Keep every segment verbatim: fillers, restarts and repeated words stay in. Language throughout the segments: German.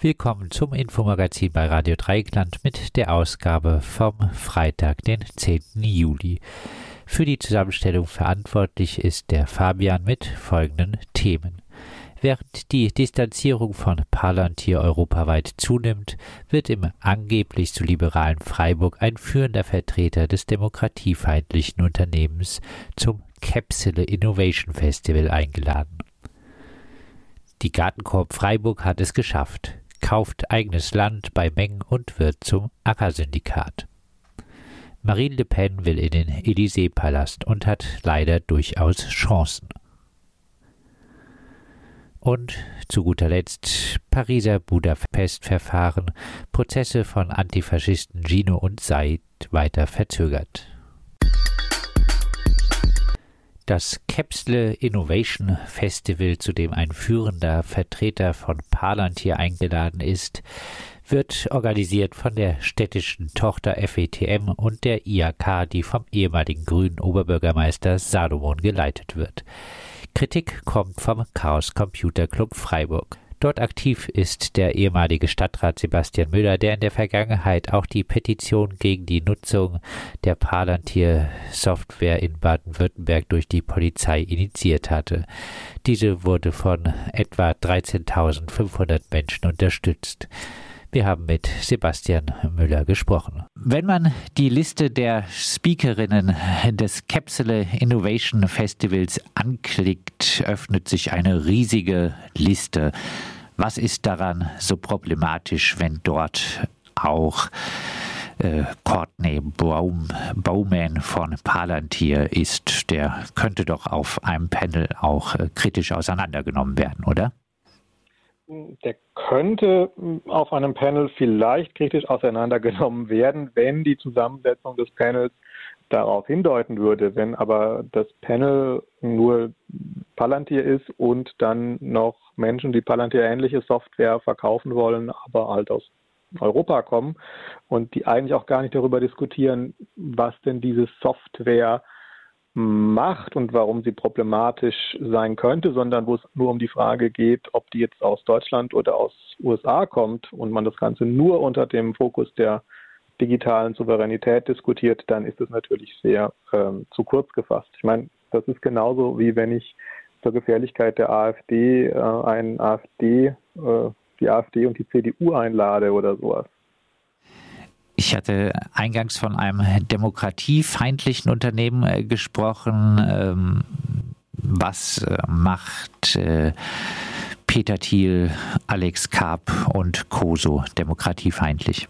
Willkommen zum Infomagazin bei Radio Dreieckland mit der Ausgabe vom Freitag, den zehnten Juli. Für die Zusammenstellung verantwortlich ist der Fabian mit folgenden Themen. Während die Distanzierung von Palantir europaweit zunimmt, wird im angeblich zu liberalen Freiburg ein führender Vertreter des demokratiefeindlichen Unternehmens zum Capsule Innovation Festival eingeladen. Die Gartenkorb Freiburg hat es geschafft, kauft eigenes Land bei Mengen und wird zum Ackersyndikat. Marine Le Pen will in den Élysée-Palast und hat leider durchaus Chancen. Und zu guter Letzt Pariser Budapest-Verfahren, Prozesse von Antifaschisten Gino und Said weiter verzögert. Das Capsule Innovation Festival, zu dem ein führender Vertreter von Palantir eingeladen ist, wird organisiert von der städtischen Tochter F E T M und der I A K, die vom ehemaligen grünen Oberbürgermeister Salomon geleitet wird. Kritik kommt vom Chaos Computer Club Freiburg. Dort aktiv ist der ehemalige Stadtrat Sebastian Müller, der in der Vergangenheit auch die Petition gegen die Nutzung der Palantir-Software in Baden-Württemberg durch die Polizei initiiert hatte. Diese wurde von etwa dreizehntausendfünfhundert Menschen unterstützt. Wir haben mit Sebastian Müller gesprochen. Wenn man die Liste der Speakerinnen des Capsule Innovation Festivals anklickt, öffnet sich eine riesige Liste. Was ist daran so problematisch, wenn dort auch äh, Courtney Baum, Bowman von Palantir ist? Der könnte doch auf einem Panel auch äh, kritisch auseinandergenommen werden, oder? Der könnte auf einem Panel vielleicht kritisch auseinandergenommen werden, wenn die Zusammensetzung des Panels darauf hindeuten würde. Wenn aber das Panel nur Palantir ist und dann noch Menschen, die Palantir-ähnliche Software verkaufen wollen, aber halt aus Europa kommen und die eigentlich auch gar nicht darüber diskutieren, was denn diese Software macht und warum sie problematisch sein könnte, sondern wo es nur um die Frage geht, ob die jetzt aus Deutschland oder aus U S A kommt und man das Ganze nur unter dem Fokus der digitalen Souveränität diskutiert, dann ist es natürlich sehr ähm, zu kurz gefasst. Ich meine, das ist genauso wie wenn ich zur Gefährlichkeit der AfD äh, einen AfD, äh, die AfD und die C D U einlade oder sowas. Ich hatte eingangs von einem demokratiefeindlichen Unternehmen äh, gesprochen. Ähm, was äh, macht äh, Peter Thiel, Alex Karp und Co. so demokratiefeindlich?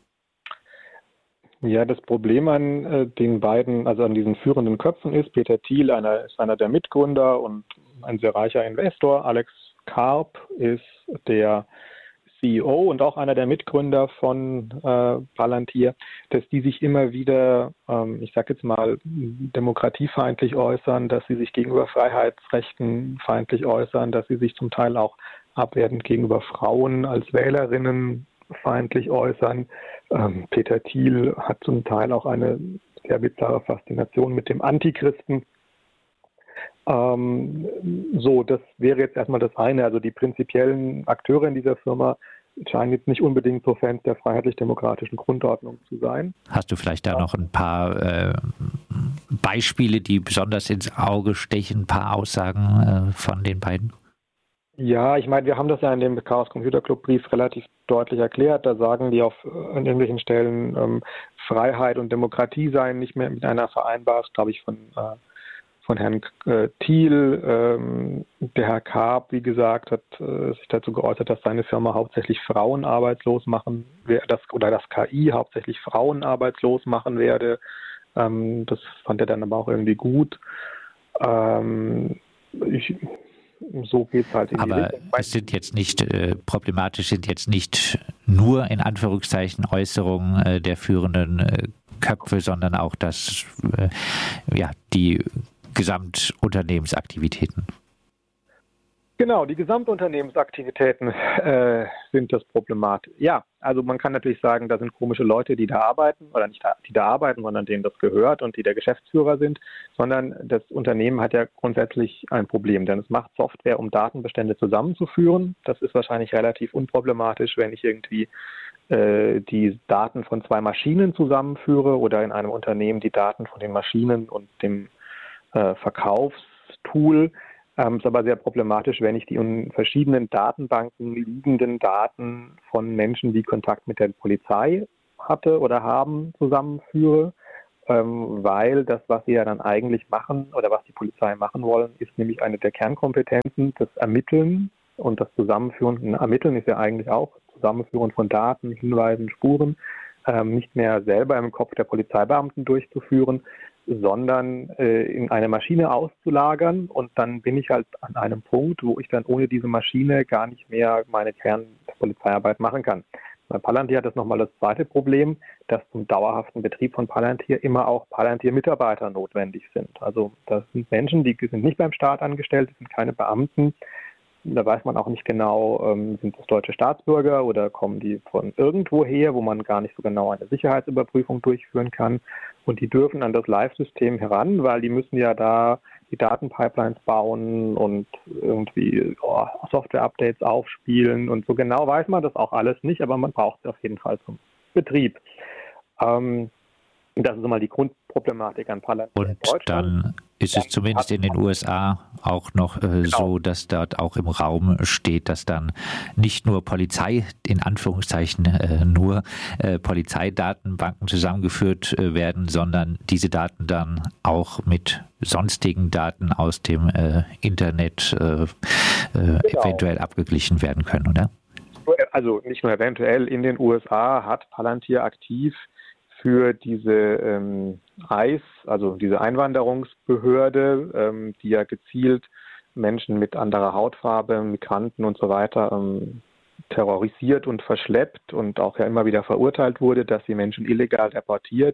Ja, das Problem an äh, den beiden, also an diesen führenden Köpfen ist, Peter Thiel einer, ist einer der Mitgründer und ein sehr reicher Investor. Alex Karp ist der C E O und auch einer der Mitgründer von äh, Palantir, dass die sich immer wieder, ähm, ich sage jetzt mal, demokratiefeindlich äußern, dass sie sich gegenüber Freiheitsrechten feindlich äußern, dass sie sich zum Teil auch abwertend gegenüber Frauen als Wählerinnen feindlich äußern. Ähm, Peter Thiel hat zum Teil auch eine sehr bizarre Faszination mit dem Antichristen. Ähm, so, das wäre jetzt erstmal das eine. Also die prinzipiellen Akteure in dieser Firma scheinen jetzt nicht unbedingt so Fans der freiheitlich-demokratischen Grundordnung zu sein. Hast du vielleicht da noch ein paar äh, Beispiele, die besonders ins Auge stechen, ein paar Aussagen äh, von den beiden? Ja, ich meine, wir haben das ja in dem Chaos Computer Club Brief relativ deutlich erklärt. Da sagen die auf an irgendwelchen Stellen, ähm, Freiheit und Demokratie seien nicht mehr miteinander vereinbar. Das glaube ich von äh, von Herrn äh, Thiel. Ähm, der Herr Karp, wie gesagt, hat äh, sich dazu geäußert, dass seine Firma hauptsächlich Frauen arbeitslos machen werde, das, oder das K I hauptsächlich Frauen arbeitslos machen werde. Ähm, das fand er dann aber auch irgendwie gut. Ähm, ich, so geht es halt in die Aber Richtung. es sind jetzt nicht, äh, problematisch sind jetzt nicht nur in Anführungszeichen Äußerungen äh, der führenden äh, Köpfe, sondern auch das, äh, ja, die Gesamtunternehmensaktivitäten. Genau, die Gesamtunternehmensaktivitäten äh, sind das Problematisch. Ja, also man kann natürlich sagen, da sind komische Leute, die da arbeiten, oder nicht da, die da arbeiten, sondern denen das gehört und die der Geschäftsführer sind, sondern das Unternehmen hat ja grundsätzlich ein Problem, denn es macht Software, um Datenbestände zusammenzuführen. Das ist wahrscheinlich relativ unproblematisch, wenn ich irgendwie äh, die Daten von zwei Maschinen zusammenführe oder in einem Unternehmen die Daten von den Maschinen und dem äh, Verkaufstool. Ähm, ist aber sehr problematisch, wenn ich die in verschiedenen Datenbanken liegenden Daten von Menschen, die Kontakt mit der Polizei hatte oder haben, zusammenführe, ähm, weil das, was sie ja dann eigentlich machen oder was die Polizei machen wollen, ist nämlich eine der Kernkompetenzen, das Ermitteln und das Zusammenführen. Ermitteln ist ja eigentlich auch Zusammenführen von Daten, Hinweisen, Spuren, ähm, nicht mehr selber im Kopf der Polizeibeamten durchzuführen, sondern äh, in eine Maschine auszulagern, und dann bin ich halt an einem Punkt, wo ich dann ohne diese Maschine gar nicht mehr meine Kernpolizeiarbeit machen kann. Bei Palantir hat das nochmal das zweite Problem, dass zum dauerhaften Betrieb von Palantir immer auch Palantir-Mitarbeiter notwendig sind. Also das sind Menschen, die sind nicht beim Staat angestellt, sind keine Beamten. Da weiß man auch nicht genau, ähm, sind das deutsche Staatsbürger oder kommen die von irgendwoher, wo man gar nicht so genau eine Sicherheitsüberprüfung durchführen kann. Und die dürfen an das Live-System heran, weil die müssen ja da die Datenpipelines bauen und irgendwie oh, Software-Updates aufspielen. Und so genau weiß man das auch alles nicht, aber man braucht es auf jeden Fall zum Betrieb. Ähm, Das ist mal die Grundproblematik an Palantir. Und dann ist es zumindest in den U S A auch noch äh, genau. so, dass dort auch im Raum steht, dass dann nicht nur Polizei, in Anführungszeichen äh, nur äh, Polizeidatenbanken zusammengeführt äh, werden, sondern diese Daten dann auch mit sonstigen Daten aus dem äh, Internet äh, äh, genau. eventuell abgeglichen werden können, oder? Also nicht nur eventuell, in den U S A hat Palantir aktiv für diese ähm, I C E, also diese Einwanderungsbehörde, ähm, die ja gezielt Menschen mit anderer Hautfarbe, Migranten und so weiter ähm, terrorisiert und verschleppt und auch ja immer wieder verurteilt wurde, dass sie Menschen illegal deportiert,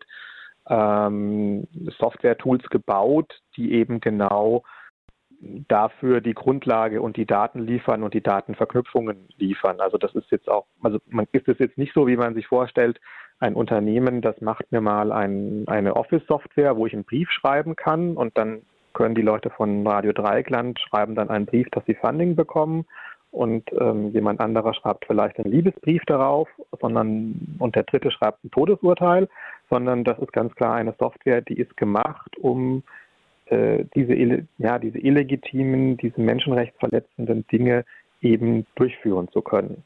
ähm, Software-Tools gebaut, die eben genau dafür die Grundlage und die Daten liefern und die Datenverknüpfungen liefern. Also das ist jetzt auch, also man ist es jetzt nicht so, wie man sich vorstellt, ein Unternehmen, das macht mir mal ein, eine Office-Software, wo ich einen Brief schreiben kann, und dann können die Leute von Radio Dreieckland schreiben dann einen Brief, dass sie Funding bekommen, und ähm, jemand anderer schreibt vielleicht einen Liebesbrief darauf, sondern und der dritte schreibt ein Todesurteil, sondern das ist ganz klar eine Software, die ist gemacht, um äh, diese, ja, diese illegitimen, diese menschenrechtsverletzenden Dinge eben durchführen zu können.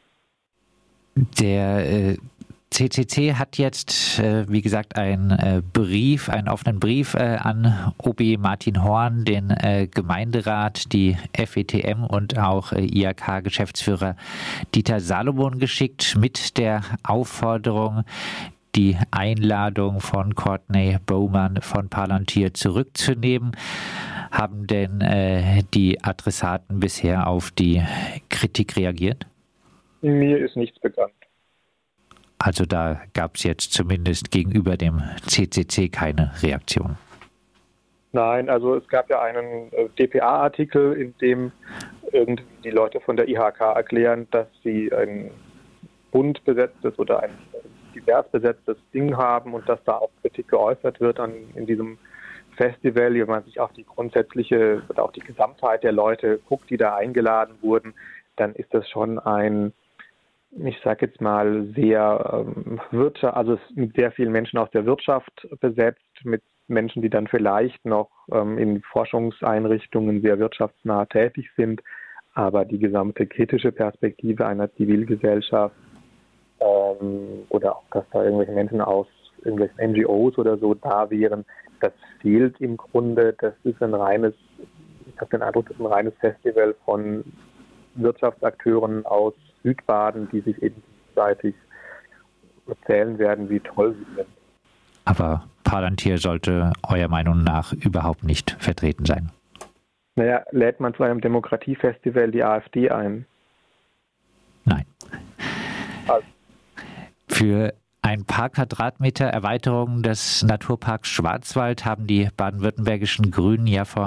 Der äh C C C hat jetzt, äh, wie gesagt, einen äh, Brief, einen offenen Brief äh, an O B Martin Horn, den äh, Gemeinderat, die F E T M und auch äh, I H K-Geschäftsführer Dieter Salomon geschickt mit der Aufforderung, die Einladung von Courtney Bowman von Palantir zurückzunehmen. Haben denn äh, die Adressaten bisher auf die Kritik reagiert? Mir ist nichts bekannt. Also da gab es jetzt zumindest gegenüber dem C C C keine Reaktion. Nein, also es gab ja einen D P A-Artikel, in dem irgendwie die Leute von der I H K erklären, dass sie ein bunt besetztes oder ein divers besetztes Ding haben und dass da auch Kritik geäußert wird an, in diesem Festival, wenn man sich auf die grundsätzliche oder auch die Gesamtheit der Leute guckt, die da eingeladen wurden, dann ist das schon ein, ich sage jetzt mal, sehr ähm, Wirtschaft, also mit sehr vielen Menschen aus der Wirtschaft besetzt, mit Menschen, die dann vielleicht noch ähm, in Forschungseinrichtungen sehr wirtschaftsnah tätig sind, aber die gesamte kritische Perspektive einer Zivilgesellschaft ähm, oder auch, dass da irgendwelche Menschen aus irgendwelchen N G Os oder so da wären, das fehlt im Grunde. Das ist ein reines, ich habe den Eindruck, das ist ein reines Festival von Wirtschaftsakteuren aus Südbaden, die sich eben gegenseitig erzählen werden, wie toll sie sind. Aber Palantir sollte eurer Meinung nach überhaupt nicht vertreten sein? Naja, lädt man zu einem Demokratiefestival die AfD ein? Nein. Also. Für ein paar Quadratmeter Erweiterung des Naturparks Schwarzwald haben die baden-württembergischen Grünen ja vor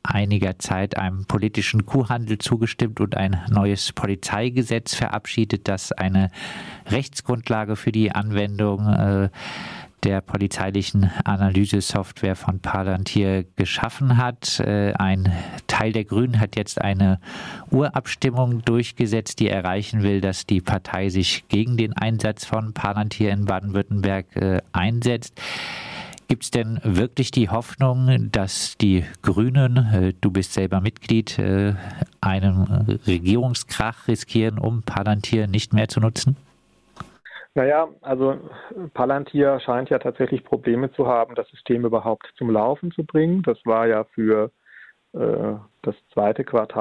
einiger Zeit einem politischen Kuhhandel zugestimmt und ein neues Polizeigesetz verabschiedet, das eine Rechtsgrundlage für die Anwendung äh, der polizeilichen Analysesoftware von Palantir geschaffen hat. Äh, ein Teil der Grünen hat jetzt eine Urabstimmung durchgesetzt, die erreichen will, dass die Partei sich gegen den Einsatz von Palantir in Baden-Württemberg äh, einsetzt. Gibt es denn wirklich die Hoffnung, dass die Grünen, äh, du bist selber Mitglied, äh, einen Regierungskrach riskieren, um Palantir nicht mehr zu nutzen? Naja, also Palantir scheint ja tatsächlich Probleme zu haben, das System überhaupt zum Laufen zu bringen. Das war ja für äh, das zweite Quartal